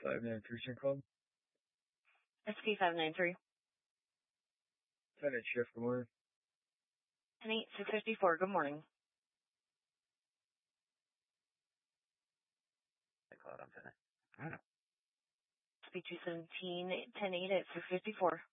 593 Club. SP593. 10-8 shift, good morning. 10-8-654, good morning. Cloud on 10. SP217, 10-8 at 654.